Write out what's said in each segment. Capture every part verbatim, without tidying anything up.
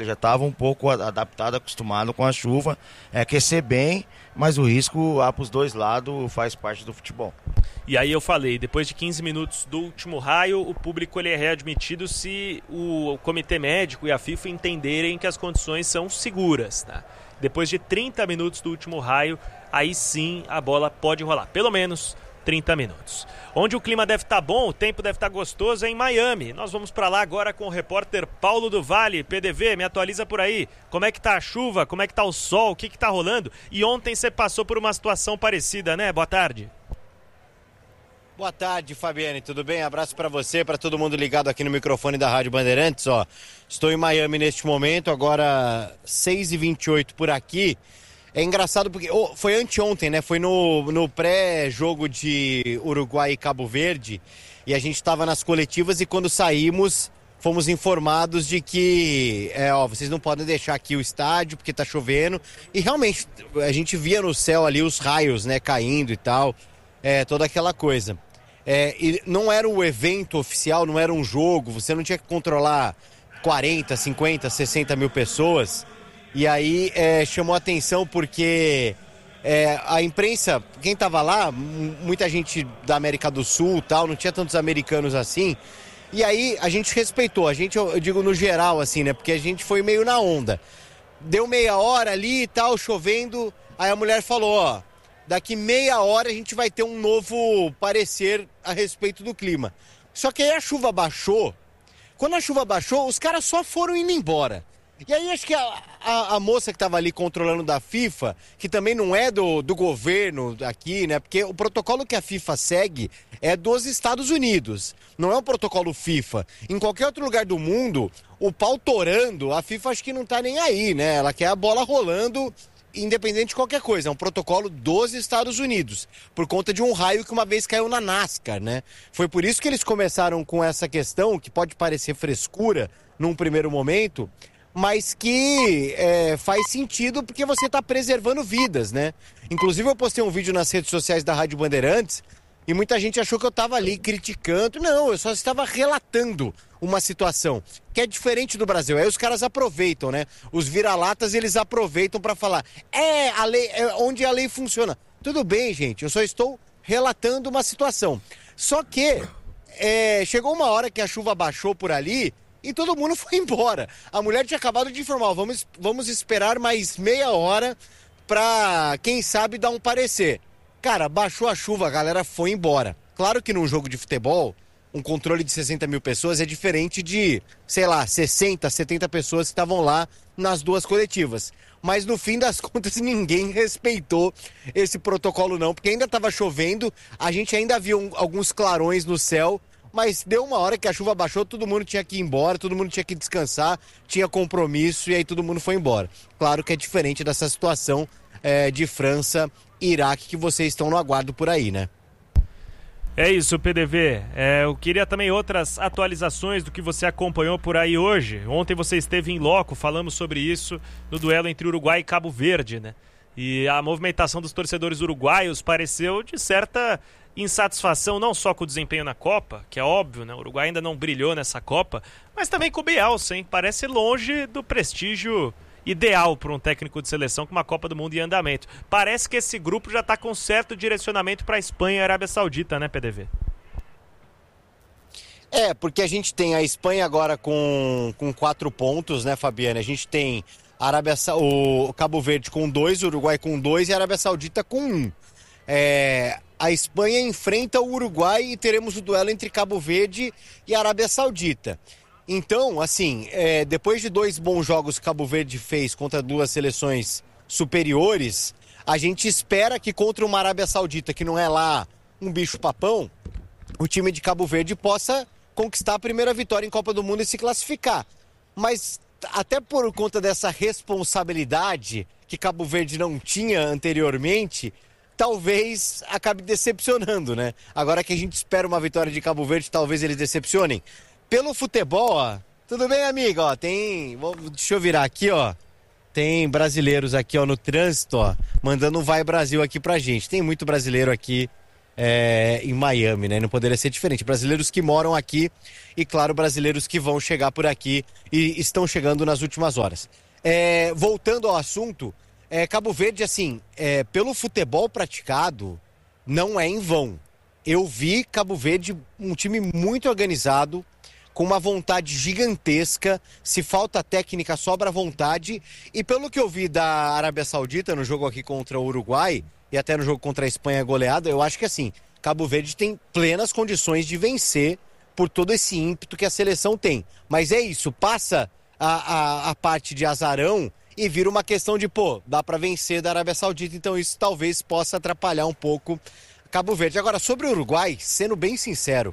ele já estava um pouco adaptado, acostumado com a chuva, é aquecer bem, mas o risco lá para os dois lados faz parte do futebol. E aí eu falei, depois de quinze minutos do último raio, o público ele é readmitido se o comitê médico e a FIFA entenderem que as condições são seguras, tá? Depois de trinta minutos do último raio, aí sim a bola pode rolar, pelo menos trinta minutos. Onde o clima deve estar bom, o tempo deve estar gostoso é em Miami. Nós vamos para lá agora com o repórter Paulo do Vale. P D V, me atualiza por aí. Como é que tá a chuva? Como é que tá o sol? O que que tá rolando? E ontem você passou por uma situação parecida, né? Boa tarde. Boa tarde, Fabiane, tudo bem? Abraço para você, para todo mundo ligado aqui no microfone da Rádio Bandeirantes. Ó, estou em Miami neste momento, agora seis e vinte e oito por aqui. É engraçado porque oh, foi anteontem, né? Foi no, no pré-jogo de Uruguai e Cabo Verde e a gente estava nas coletivas e quando saímos fomos informados de que é, ó, vocês não podem deixar aqui o estádio porque tá chovendo e realmente a gente via no céu ali os raios, né, caindo e tal. É, toda aquela coisa. É, e não era o evento oficial, não era um jogo, você não tinha que controlar quarenta, cinquenta, sessenta mil pessoas. E aí é, chamou a atenção porque é, a imprensa, quem estava lá, muita gente da América do Sul tal, não tinha tantos americanos assim. E aí a gente respeitou, a gente, eu digo no geral assim, né? Porque a gente foi meio na onda. Deu meia hora ali e tal, chovendo, aí a mulher falou, ó, daqui meia hora a gente vai ter um novo parecer a respeito do clima. Só que aí a chuva baixou. Quando a chuva baixou, os caras só foram indo embora. E aí acho que a, a, a moça que estava ali controlando da FIFA, que também não é do, do governo aqui, né? Porque o protocolo que a FIFA segue é dos Estados Unidos. Não é um protocolo FIFA. Em qualquer outro lugar do mundo, o pau torando, a FIFA acho que não tá nem aí, né? Ela quer a bola rolando independente de qualquer coisa, é um protocolo dos Estados Unidos, por conta de um raio que uma vez caiu na NASCAR, né? Foi por isso que eles começaram com essa questão, que pode parecer frescura num primeiro momento, mas que é, faz sentido porque você está preservando vidas, né? Inclusive eu postei um vídeo nas redes sociais da Rádio Bandeirantes e muita gente achou que eu estava ali criticando. Não, eu só estava relatando uma situação que é diferente do Brasil. Aí os caras aproveitam, né? Os vira-latas, eles aproveitam para falar, é, a lei, é onde a lei funciona. Tudo bem, gente, eu só estou relatando uma situação. Só que é, chegou uma hora que a chuva baixou por ali e todo mundo foi embora. A mulher tinha acabado de informar, ó, vamos, vamos esperar mais meia hora para, quem sabe, dar um parecer. Cara, baixou a chuva, a galera foi embora. Claro que num jogo de futebol, um controle de sessenta mil pessoas é diferente de, sei lá, sessenta, setenta pessoas que estavam lá nas duas coletivas. Mas no fim das contas ninguém respeitou esse protocolo não, porque ainda estava chovendo, a gente ainda viu um, alguns clarões no céu, mas deu uma hora que a chuva baixou, todo mundo tinha que ir embora, todo mundo tinha que descansar, tinha compromisso e aí todo mundo foi embora. Claro que é diferente dessa situação é, de França e Iraque que vocês estão no aguardo por aí, né? É isso, P D V. É, eu queria também outras atualizações do que você acompanhou por aí hoje. Ontem você esteve em loco, falamos sobre isso no duelo entre Uruguai e Cabo Verde, né? E a movimentação dos torcedores uruguaios pareceu de certa insatisfação, não só com o desempenho na Copa, que é óbvio, né? O Uruguai ainda não brilhou nessa Copa, mas também com o Bielsa, hein? Parece longe do prestígio ideal para um técnico de seleção com uma Copa do Mundo em andamento. Parece que esse grupo já está com certo direcionamento para a Espanha e a Arábia Saudita, né, P D V? É, porque a gente tem a Espanha agora com, com quatro pontos, né, Fabiana? A gente tem a Arábia, o Cabo Verde com dois, o Uruguai com dois e a Arábia Saudita com um. É, a Espanha enfrenta o Uruguai e teremos o duelo entre Cabo Verde e a Arábia Saudita. Então, assim, é, depois de dois bons jogos que Cabo Verde fez contra duas seleções superiores, a gente espera que contra uma Arábia Saudita, que não é lá um bicho-papão, o time de Cabo Verde possa conquistar a primeira vitória em Copa do Mundo e se classificar. Mas até por conta dessa responsabilidade que Cabo Verde não tinha anteriormente, talvez acabe decepcionando, né? Agora que a gente espera uma vitória de Cabo Verde, talvez eles decepcionem. Pelo futebol, ó, tudo bem, amiga? Ó, tem, deixa eu virar aqui, ó. Tem brasileiros aqui, ó, no trânsito, ó, mandando um Vai Brasil aqui pra gente. Tem muito brasileiro aqui é, em Miami, né? Não poderia ser diferente. Brasileiros que moram aqui e, claro, brasileiros que vão chegar por aqui e estão chegando nas últimas horas. É, voltando ao assunto, é, Cabo Verde, assim, é, pelo futebol praticado, não é em vão. Eu vi Cabo Verde um time muito organizado, com uma vontade gigantesca. Se falta técnica, sobra vontade. E pelo que eu vi da Arábia Saudita no jogo aqui contra o Uruguai, e até no jogo contra a Espanha goleada, eu acho que assim, Cabo Verde tem plenas condições de vencer por todo esse ímpeto que a seleção tem. Mas é isso, passa a, a, a parte de azarão e vira uma questão de, pô, dá pra vencer da Arábia Saudita, então isso talvez possa atrapalhar um pouco Cabo Verde. Agora, sobre o Uruguai, sendo bem sincero,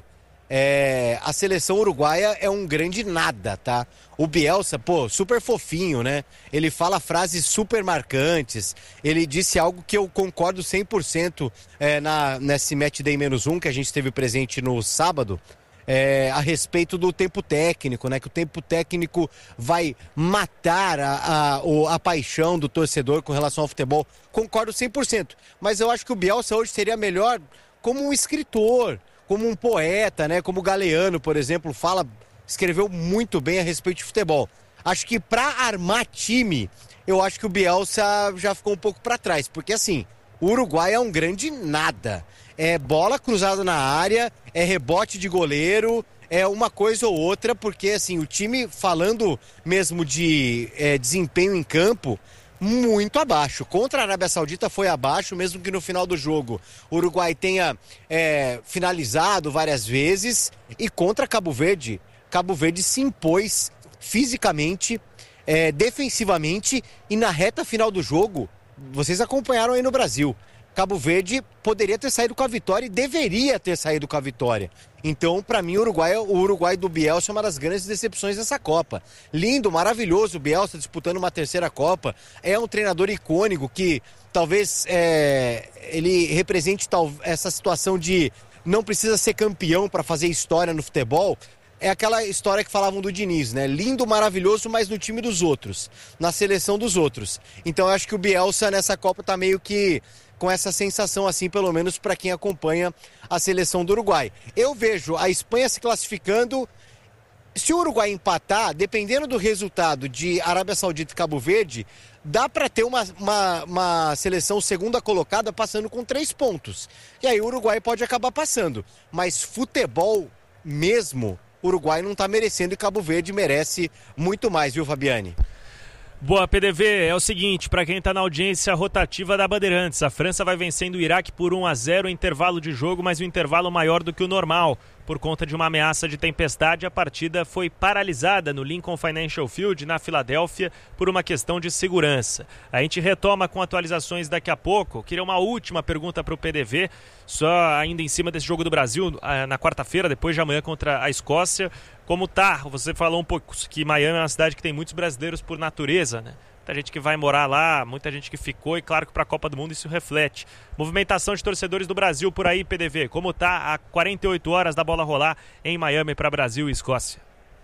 É, a seleção uruguaia é um grande nada, tá? O Bielsa, pô, super fofinho, né? Ele fala frases super marcantes. Ele disse algo que eu concordo cem por cento é, na, nesse Match Day menos um que a gente esteve presente no sábado, é, a respeito do tempo técnico, né? Que o tempo técnico vai matar a, a, a paixão do torcedor com relação ao futebol. Concordo cem por cento. Mas eu acho que o Bielsa hoje seria melhor como um escritor, como um poeta, né? Como o Galeano, por exemplo, fala, escreveu muito bem a respeito de futebol. Acho que para armar time, eu acho que o Bielsa já ficou um pouco para trás, porque assim, o Uruguai é um grande nada. É bola cruzada na área, é rebote de goleiro, é uma coisa ou outra, porque assim, o time, falando mesmo de é, desempenho em campo, muito abaixo. Contra a Arábia Saudita foi abaixo, mesmo que no final do jogo o Uruguai tenha é, finalizado várias vezes. E contra Cabo Verde, Cabo Verde se impôs fisicamente, é, defensivamente, e na reta final do jogo, vocês acompanharam aí no Brasil, Cabo Verde poderia ter saído com a vitória e deveria ter saído com a vitória. Então, para mim, o Uruguai, o Uruguai do Bielsa é uma das grandes decepções dessa Copa. Lindo, maravilhoso o Bielsa disputando uma terceira Copa. É um treinador icônico que talvez é, ele represente tal, essa situação de não precisa ser campeão para fazer história no futebol. É aquela história que falavam do Diniz, né? Lindo, maravilhoso, mas no time dos outros, na seleção dos outros. Então, eu acho que o Bielsa nessa Copa tá meio que com essa sensação, assim, pelo menos para quem acompanha a seleção do Uruguai. Eu vejo a Espanha se classificando. Se o Uruguai empatar, dependendo do resultado de Arábia Saudita e Cabo Verde, dá para ter uma, uma, uma seleção segunda colocada passando com três pontos. E aí o Uruguai pode acabar passando. Mas futebol mesmo, o Uruguai não está merecendo e Cabo Verde merece muito mais, viu, Fabiane? Boa, P D V, é o seguinte, para quem está na audiência rotativa da Bandeirantes, a França vai vencendo o Iraque por um a zero em intervalo de jogo, mas um intervalo maior do que o normal. Por conta de uma ameaça de tempestade, a partida foi paralisada no Lincoln Financial Field, na Filadélfia, por uma questão de segurança. A gente retoma com atualizações daqui a pouco. Queria uma última pergunta para o P D V, só ainda em cima desse jogo do Brasil, na quarta-feira, depois de amanhã contra a Escócia. Como tá? Você falou um pouco que Miami é uma cidade que tem muitos brasileiros por natureza, né? Muita gente que vai morar lá, muita gente que ficou e claro que para a Copa do Mundo isso reflete. Movimentação de torcedores do Brasil por aí, P D V. Como tá a quarenta e oito horas da bola rolar em Miami para Brasil e Escócia?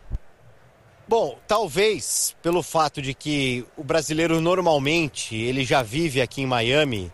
Bom, talvez pelo fato de que o brasileiro normalmente ele já vive aqui em Miami,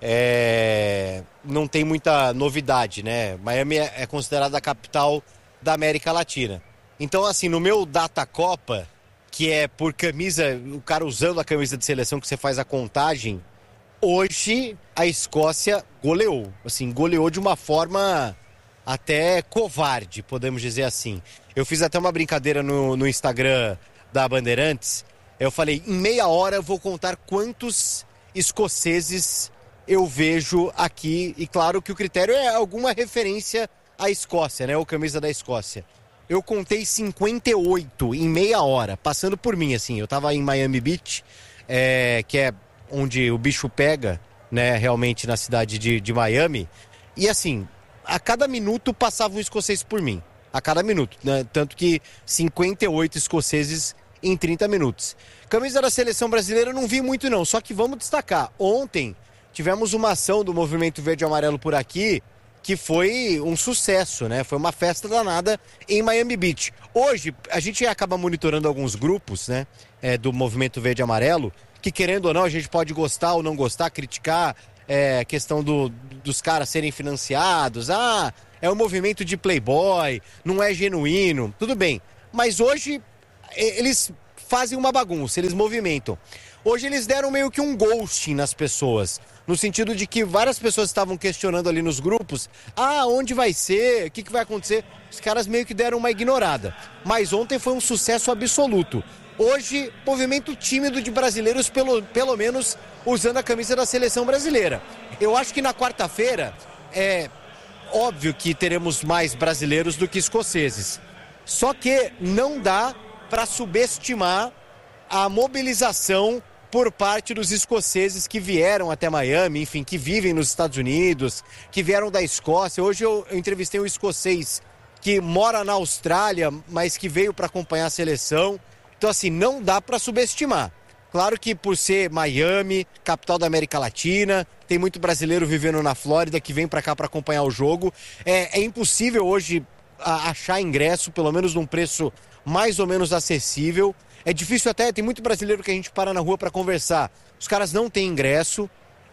é... não tem muita novidade, né? Miami é considerada a capital da América Latina. Então, assim, no meu Data Copa, que é por camisa, o cara usando a camisa de seleção que você faz a contagem, hoje a Escócia goleou, assim, goleou de uma forma até covarde, podemos dizer assim. Eu fiz até uma brincadeira no, no Instagram da Bandeirantes, eu falei, em meia hora eu vou contar quantos escoceses eu vejo aqui, e claro que o critério é alguma referência à Escócia, né, ou camisa da Escócia. Eu contei cinquenta e oito em meia hora, passando por mim, assim. Eu tava em Miami Beach, é, que é onde o bicho pega, né, realmente na cidade de, de Miami. E assim, a cada minuto passava um escocês por mim. A cada minuto, né? Tanto que cinquenta e oito escoceses em trinta minutos. Camisa da seleção brasileira eu não vi muito não, só que vamos destacar. Ontem tivemos uma ação do Movimento Verde e Amarelo por aqui, que foi um sucesso, né? Foi uma festa danada em Miami Beach. Hoje, a gente acaba monitorando alguns grupos, né? É, do Movimento Verde e Amarelo, que querendo ou não, a gente pode gostar ou não gostar, criticar, é, questão do, dos caras serem financiados, ah, é um movimento de playboy, não é genuíno, tudo bem. Mas hoje eles fazem uma bagunça, eles movimentam. Hoje eles deram meio que um ghosting nas pessoas, no sentido de que várias pessoas estavam questionando ali nos grupos, ah, onde vai ser, o que, que vai acontecer? Os caras meio que deram uma ignorada. Mas ontem foi um sucesso absoluto. Hoje, movimento tímido de brasileiros, pelo, pelo menos usando a camisa da seleção brasileira. Eu acho que na quarta-feira, é óbvio que teremos mais brasileiros do que escoceses. Só que não dá para subestimar a mobilização por parte dos escoceses que vieram até Miami, enfim, que vivem nos Estados Unidos, que vieram da Escócia. Hoje eu, eu entrevistei um escocês que mora na Austrália, mas que veio para acompanhar a seleção. Então, assim, não dá para subestimar. Claro que por ser Miami, capital da América Latina, tem muito brasileiro vivendo na Flórida que vem para cá para acompanhar o jogo. É, é impossível hoje a, achar ingresso, pelo menos num preço mais ou menos acessível. É difícil até, tem muito brasileiro que a gente para na rua para conversar. Os caras não têm ingresso,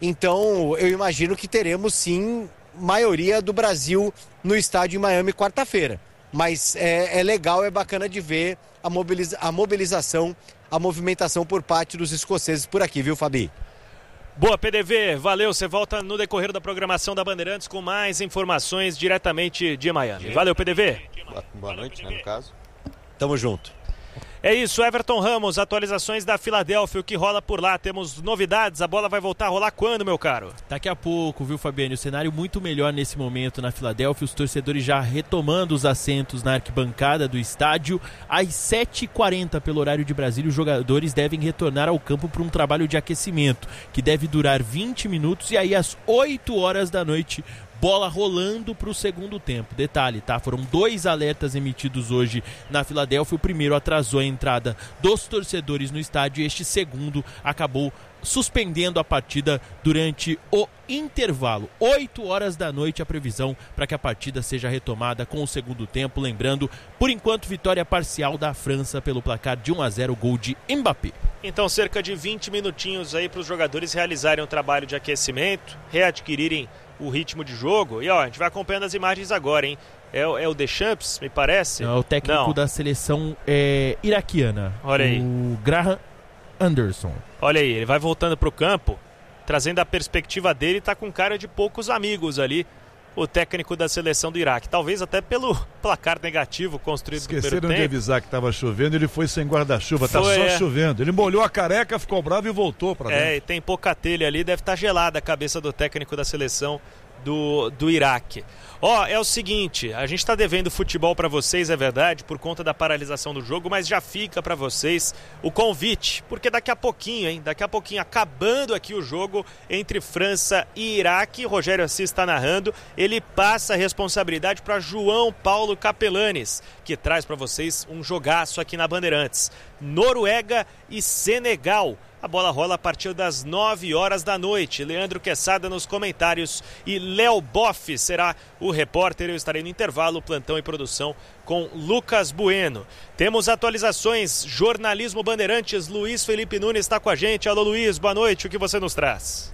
então eu imagino que teremos sim maioria do Brasil no estádio em Miami quarta-feira. Mas é, é legal, é bacana de ver a, mobiliza- a mobilização, a movimentação por parte dos escoceses por aqui, viu, Fabi? Boa, P D V, valeu. Você volta no decorrer da programação da Bandeirantes com mais informações diretamente de Miami. Valeu, P D V. Boa, boa noite, né, no caso. Tamo junto. É isso, Everton Ramos, atualizações da Filadélfia, o que rola por lá, temos novidades, a bola vai voltar a rolar quando, meu caro? Daqui a pouco, viu, Fabiano, o cenário muito melhor nesse momento na Filadélfia, os torcedores já retomando os assentos na arquibancada do estádio, às sete e quarenta pelo horário de Brasília, os jogadores devem retornar ao campo para um trabalho de aquecimento, que deve durar vinte minutos, e aí às oito horas da noite, bola rolando para o segundo tempo. Detalhe, tá? Foram dois alertas emitidos hoje na Filadélfia. O primeiro atrasou a entrada dos torcedores no estádio e este segundo acabou suspendendo a partida durante o intervalo. oito horas da noite a previsão para que a partida seja retomada com o segundo tempo. Lembrando, por enquanto, vitória parcial da França pelo placar de um a zero, gol de Mbappé. Então, cerca de vinte minutinhos aí para os jogadores realizarem um trabalho de aquecimento, readquirirem o ritmo de jogo. E ó, a gente vai acompanhando as imagens agora, hein? É, é o Deschamps, me parece? É o técnico Não. da seleção é, iraquiana. Olha aí. O Graham Anderson. Olha aí, ele vai voltando pro campo, trazendo a perspectiva dele, tá com cara de poucos amigos ali, o técnico da seleção do Iraque. Talvez até pelo placar negativo construído no primeiro tempo. Esqueceram de avisar que estava chovendo, ele foi sem guarda-chuva, tá Foi, só é. chovendo. Ele molhou a careca, ficou bravo e voltou para dentro. É, e tem pouca telha ali, deve estar gelada a cabeça do técnico da seleção do, do Iraque. Ó, é o seguinte, a gente está devendo futebol para vocês, é verdade, por conta da paralisação do jogo, mas já fica para vocês o convite, porque daqui a pouquinho, hein, daqui a pouquinho, acabando aqui o jogo entre França e Iraque, Rogério Assis está narrando, ele passa a responsabilidade para João Paulo Capelanes, que traz para vocês um jogaço aqui na Bandeirantes. Noruega e Senegal. A bola rola a partir das nove horas da noite. Leandro Quesada nos comentários e Léo Boff será o repórter. Eu estarei no intervalo, plantão e produção com Lucas Bueno. Temos atualizações, jornalismo Bandeirantes. Luiz Felipe Nunes está com a gente. Alô, Luiz, boa noite. O que você nos traz?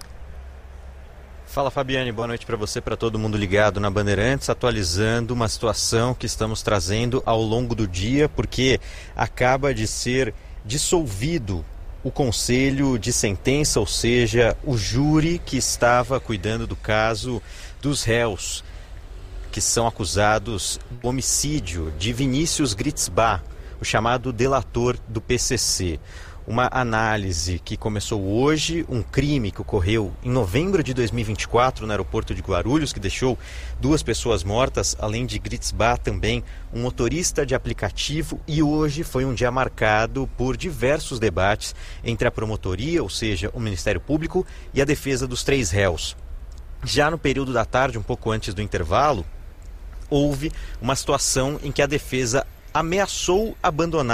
Fala, Fabiane, boa noite para você, para todo mundo ligado na Bandeirantes, atualizando uma situação que estamos trazendo ao longo do dia, porque acaba de ser dissolvido o conselho de sentença, ou seja, o júri que estava cuidando do caso dos réus que são acusados do homicídio de Vinícius Gritzbach, o chamado delator do P C C. Uma análise que começou hoje, um crime que ocorreu em novembro de dois mil e vinte e quatro no aeroporto de Guarulhos, que deixou duas pessoas mortas, além de Gritzbach também um motorista de aplicativo, e hoje foi um dia marcado por diversos debates entre a promotoria, ou seja, o Ministério Público, e a defesa dos três réus. Já no período da tarde, um pouco antes do intervalo, houve uma situação em que a defesa ameaçou abandonar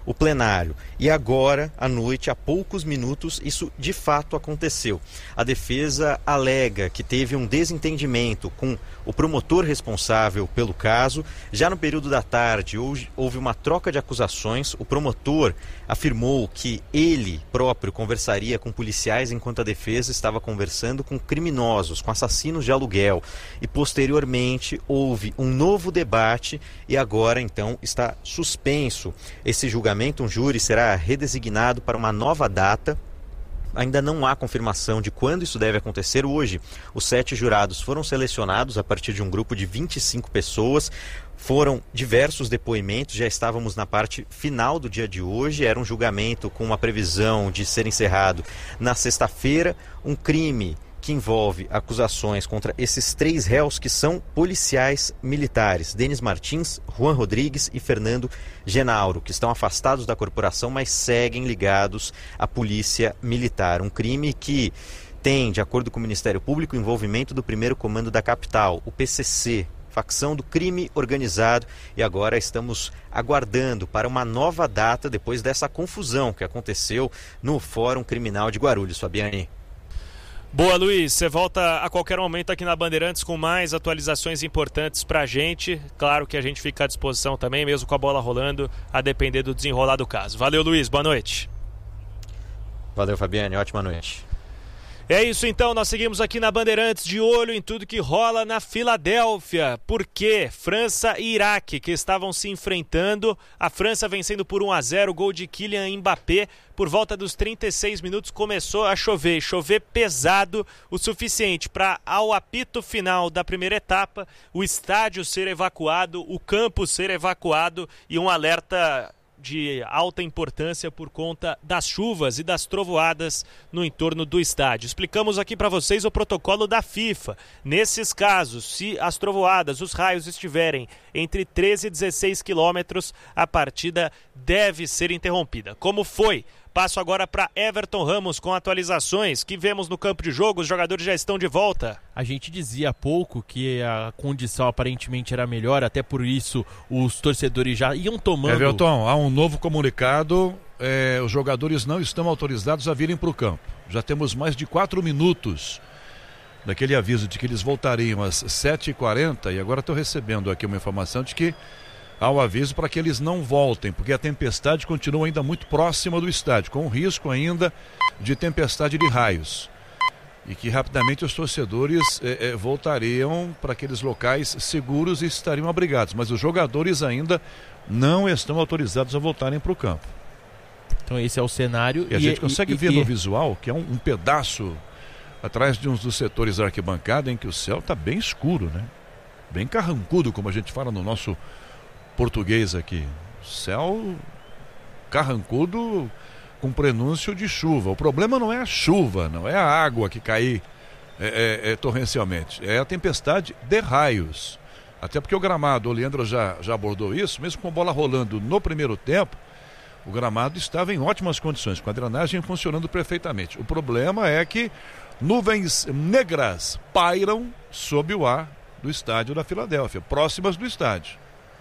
o plenário. E agora, à noite, há poucos minutos, isso de fato aconteceu. A defesa alega que teve um desentendimento com o promotor responsável pelo caso. Já no período da tarde, houve uma troca de acusações. O promotor afirmou que ele próprio conversaria com policiais enquanto a defesa estava conversando com criminosos, com assassinos de aluguel. E posteriormente houve um novo debate e agora então está suspenso esse julgamento. Um júri será redesignado para uma nova data. Ainda não há confirmação de quando isso deve acontecer. Hoje, os sete jurados foram selecionados a partir de um grupo de vinte e cinco pessoas. Foram diversos depoimentos, já estávamos na parte final do dia de hoje. Era um julgamento com uma previsão de ser encerrado na sexta-feira. Um crime que envolve acusações contra esses três réus que são policiais militares, Denis Martins, Juan Rodrigues e Fernando Genauro, que estão afastados da corporação, mas seguem ligados à polícia militar. Um crime que tem, de acordo com o Ministério Público, envolvimento do primeiro comando da capital, o P C C, facção do crime organizado, e agora estamos aguardando para uma nova data depois dessa confusão que aconteceu no Fórum Criminal de Guarulhos. Fabiane. Boa, Luiz. Você volta a qualquer momento aqui na Bandeirantes com mais atualizações importantes pra gente. Claro que a gente fica à disposição também, mesmo com a bola rolando, a depender do desenrolar do caso. Valeu, Luiz. Boa noite. Valeu, Fabiane. Ótima noite. É isso então, nós seguimos aqui na Bandeirantes de olho em tudo que rola na Filadélfia, porque França e Iraque que estavam se enfrentando, a França vencendo por um a zero, gol de Kylian Mbappé, por volta dos trinta e seis minutos começou a chover, chover pesado o suficiente para, ao apito final da primeira etapa, o estádio ser evacuado, o campo ser evacuado e um alerta de alta importância por conta das chuvas e das trovoadas no entorno do estádio. Explicamos aqui para vocês o protocolo da FIFA. Nesses casos, se as trovoadas, os raios estiverem entre treze e dezesseis quilômetros, a partida deve ser interrompida. Como foi? Passo agora para Everton Ramos com atualizações que vemos no campo de jogo. Os jogadores já estão de volta. A gente dizia há pouco que a condição aparentemente era melhor, até por isso os torcedores já iam tomando... Everton, há um novo comunicado, é, os jogadores não estão autorizados a virem para o campo. Já temos mais de quatro minutos daquele aviso de que eles voltariam às sete e quarenta e agora estou recebendo aqui uma informação de que há um aviso para que eles não voltem, porque a tempestade continua ainda muito próxima do estádio, com risco ainda de tempestade de raios. E que rapidamente os torcedores eh, eh, voltariam para aqueles locais seguros e estariam abrigados. Mas os jogadores ainda não estão autorizados a voltarem para o campo. Então esse é o cenário. E a e, gente consegue e, ver e, no visual que é um, um pedaço atrás de um dos setores da arquibancada em que o céu está bem escuro, né? Bem carrancudo, como a gente fala no nosso português aqui. Céu carrancudo com prenúncio de chuva. O problema não é a chuva, não é a água que cair é, é, é, torrencialmente, é a tempestade de raios. Até porque o gramado, o Leandro já, já abordou isso, mesmo com a bola rolando no primeiro tempo, o gramado estava em ótimas condições, com a drenagem funcionando perfeitamente. O problema é que nuvens negras pairam sob o ar do estádio da Filadélfia, próximas do estádio.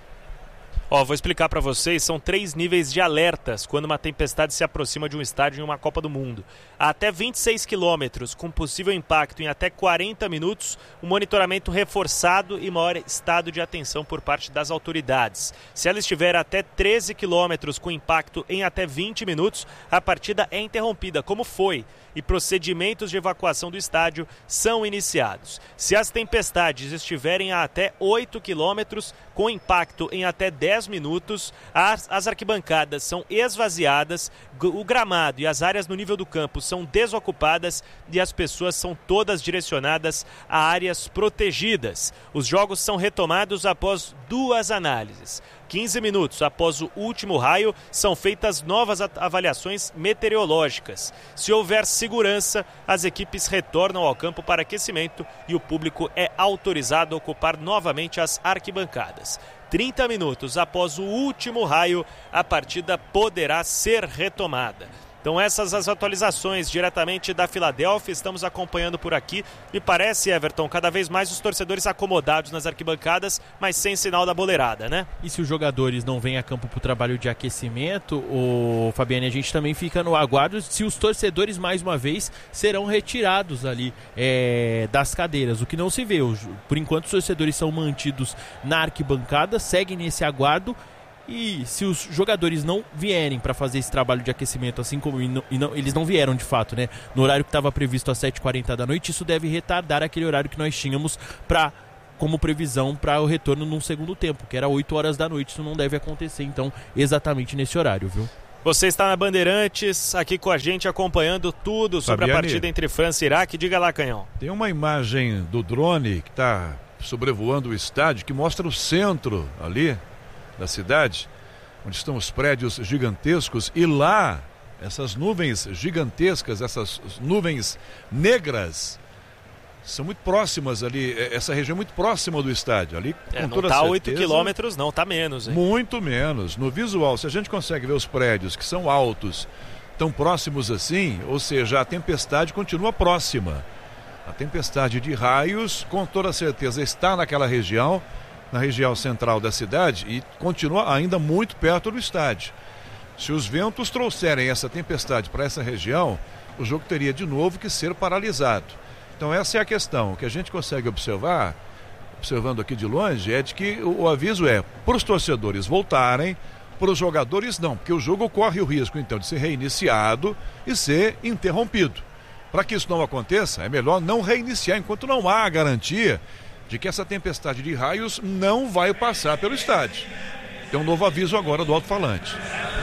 Ó, vou explicar para vocês, são três níveis de alertas quando uma tempestade se aproxima de um estádio em uma Copa do Mundo. A até vinte e seis quilômetros, com possível impacto em até quarenta minutos, um monitoramento reforçado e maior estado de atenção por parte das autoridades. Se ela estiver a até treze quilômetros, com impacto em até vinte minutos, a partida é interrompida, como foi, e procedimentos de evacuação do estádio são iniciados. Se as tempestades estiverem a até oito quilômetros, com impacto em até dez minutos, as, as arquibancadas são esvaziadas, o gramado e as áreas no nível do campo são desocupadas e as pessoas são todas direcionadas a áreas protegidas. Os jogos são retomados após duas análises. quinze minutos após o último raio, são feitas novas avaliações meteorológicas. Se houver segurança, as equipes retornam ao campo para aquecimento e o público é autorizado a ocupar novamente as arquibancadas. trinta minutos após o último raio, a partida poderá ser retomada. Então essas as atualizações diretamente da Filadélfia, estamos acompanhando por aqui. Me parece, Everton, cada vez mais os torcedores acomodados nas arquibancadas, mas sem sinal da boleirada, né? E se os jogadores não vêm a campo para o trabalho de aquecimento, o Fabiane, a gente também fica no aguardo se os torcedores, mais uma vez, serão retirados ali é, das cadeiras, o que não se vê. Por enquanto os torcedores são mantidos na arquibancada, seguem nesse aguardo. E se os jogadores não vierem para fazer esse trabalho de aquecimento, assim como e não, e não, eles não vieram de fato, né, no horário que estava previsto às sete e quarenta da noite, isso deve retardar aquele horário que nós tínhamos pra, como previsão para o retorno num segundo tempo, que era oito horas da noite. Isso não deve acontecer, então, exatamente nesse horário, viu? Você está na Bandeirantes, aqui com a gente, acompanhando tudo sobre Fabiane, a partida entre França e Iraque. Diga lá, Canhão. Tem uma imagem do drone que está sobrevoando o estádio, que mostra o centro ali da cidade, onde estão os prédios gigantescos, e lá, essas nuvens gigantescas, essas nuvens negras, são muito próximas ali, essa região é muito próxima do estádio. Ali, é, com não toda está a certeza, oito quilômetros, não, está menos. Hein? Muito menos. No visual, se a gente consegue ver os prédios que são altos, tão próximos assim, ou seja, a tempestade continua próxima. A tempestade de raios, com toda certeza, está naquela região, na região central da cidade, e continua ainda muito perto do estádio. Se os ventos trouxerem essa tempestade para essa região, o jogo teria de novo que ser paralisado. Então essa é a questão. O que a gente consegue observar, observando aqui de longe, é de que o, o aviso é para os torcedores voltarem, para os jogadores não, porque o jogo corre o risco então de ser reiniciado e ser interrompido. Para que isso não aconteça, é melhor não reiniciar enquanto não há a garantia de que essa tempestade de raios não vai passar pelo estádio. Tem um novo aviso agora do alto-falante.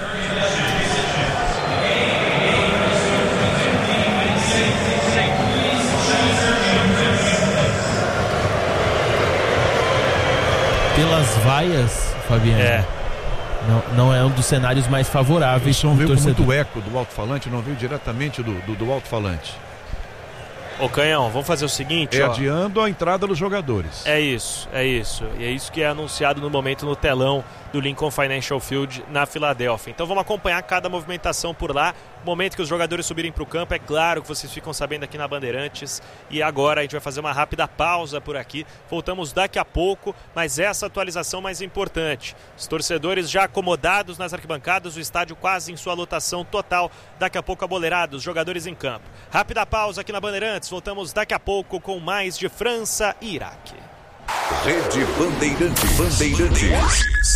Pelas vaias, Fabiano, é. não, não é um dos cenários mais favoráveis. O som veio com torcedor. muito eco do alto-falante, não veio diretamente do, do, do alto-falante. Ô Canhão, vamos fazer o seguinte, É ó. adiando a entrada dos jogadores. É isso, é isso. E é isso que é anunciado no momento no telão do Lincoln Financial Field na Filadélfia. Então vamos acompanhar cada movimentação por lá. Momento que os jogadores subirem para o campo, é claro que vocês ficam sabendo aqui na Bandeirantes. E agora a gente vai fazer uma rápida pausa por aqui. Voltamos daqui a pouco, mas essa atualização mais importante. Os torcedores já acomodados nas arquibancadas, o estádio quase em sua lotação total. Daqui a pouco a boleirada, os jogadores em campo. Rápida pausa aqui na Bandeirantes. Voltamos daqui a pouco com mais de França e Iraque. Rede Bandeirantes. Bandeirantes.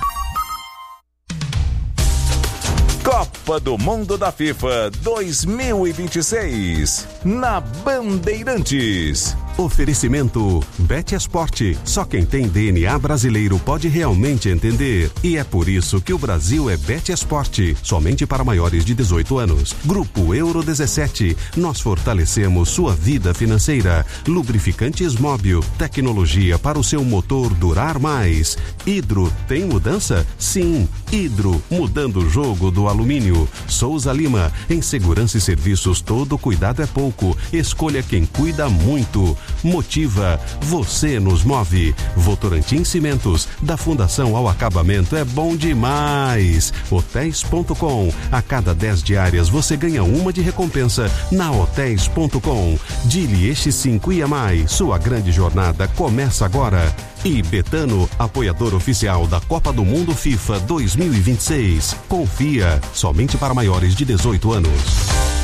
Copa do Mundo da FIFA dois mil e vinte e seis na Bandeirantes. Oferecimento BetEsport. Só quem tem D N A brasileiro pode realmente entender. E é por isso que o Brasil é BetEsport. Somente para maiores de dezoito anos. Grupo Euro dezessete. Nós fortalecemos sua vida financeira. Lubrificantes Móbil. Tecnologia para o seu motor durar mais. Hidro. Tem mudança? Sim. Hidro. Mudando o jogo do alumínio. Souza Lima. Em segurança e serviços, todo cuidado é pouco. Escolha quem cuida muito. Motiva, você nos move. Votorantim Cimentos, da fundação ao acabamento é bom demais. Hotéis ponto com, a cada dez diárias você ganha uma de recompensa na Hotéis ponto com. Dili Eixi cinco I A M A I, sua grande jornada começa agora. E Betano, apoiador oficial da Copa do Mundo FIFA dois mil e vinte e seis. Confia, somente para maiores de dezoito anos.